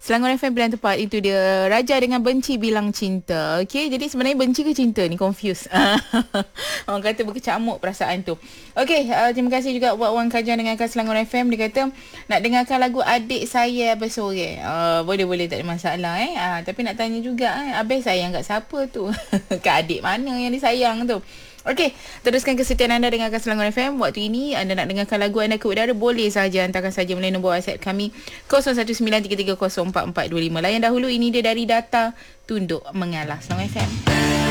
Selangor FM pilihan tepat. Itu dia Raja dengan Benci Bilang Cinta. Okey, jadi sebenarnya benci ke cinta ni? Confused. Orang kata berkecamuk perasaan tu. Okey, terima kasih juga buat Wan Kajang dengarkan Selangor FM. Dia kata nak dengarkan lagu Adik Saya Bersore. Boleh-boleh, tak ada masalah tapi nak tanya juga Abang sayang kat siapa tu? Kat adik mana yang disayang tu? Okey, teruskan kesetiaan anda dengarkan Selangor FM. Waktu ini anda nak dengarkan lagu anda ke udara, boleh saja hantarkan saja melalui nombor WhatsApp kami 0193304425. Layan dahulu, ini dia dari Data Tunduk Mengalah. Selangor FM.